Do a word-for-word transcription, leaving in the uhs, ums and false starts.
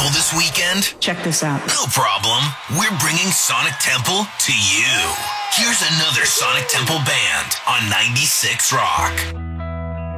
Temple this weekend? Check this out. No problem. We're bringing Sonic Temple to you. Here's another Sonic Temple band on ninety-six Rock.